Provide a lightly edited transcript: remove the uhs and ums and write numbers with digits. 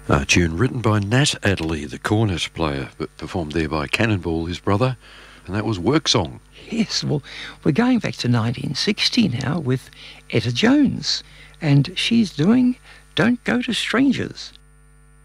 A tune written by Nat Adderley, the cornet player, but performed there by Cannonball, his brother, and that was Work Song. Yes, well, we're going back to 1960 now with Etta Jones, and she's doing Don't Go to Strangers.